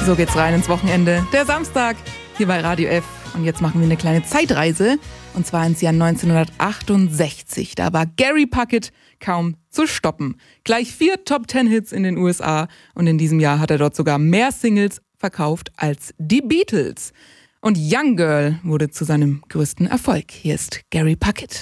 So geht's rein ins Wochenende. Der Samstag hier bei Radio F. Und jetzt machen wir eine kleine Zeitreise. Und zwar ins Jahr 1968. Da war Gary Puckett kaum zu stoppen. Gleich 4 Top-10-Hits in den USA. Und in diesem Jahr hat er dort sogar mehr Singles verkauft als die Beatles. Und Young Girl wurde zu seinem größten Erfolg. Hier ist Gary Puckett.